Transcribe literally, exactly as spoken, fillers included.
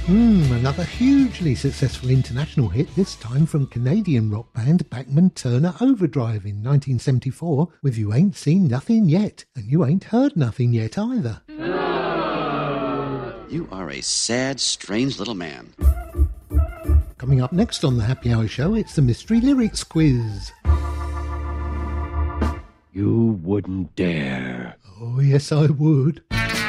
Hmm, another hugely successful international hit, this time from Canadian rock band Bachman Turner Overdrive in nineteen seventy-four with You Ain't Seen Nothing Yet, and You Ain't Heard Nothing Yet either. You are a sad, strange little man. Coming up next on the Happy Hour Show, it's the Mystery Lyrics Quiz. You wouldn't dare. Oh, yes, I would.